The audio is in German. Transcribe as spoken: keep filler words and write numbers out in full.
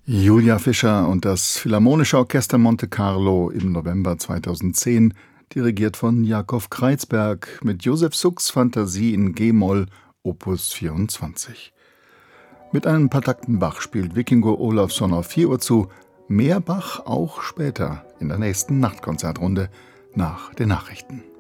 Julia Fischer und das Philharmonische Orchester Monte Carlo im November zweitausendzehn, dirigiert von Jakob Kreizberg mit Josef Sukks Fantasie in G-Moll, Opus vierundzwanzig. Mit einem paar Takten Bach spielt Vikingur Olafsson auf vier Uhr zu, mehr Bach auch später in der nächsten Nachtkonzertrunde nach den Nachrichten.